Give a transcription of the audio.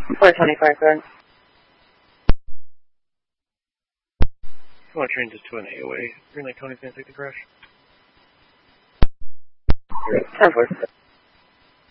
425, good. I want to change this to an AOA. Green Light Tony's going to take the crash. 10-4.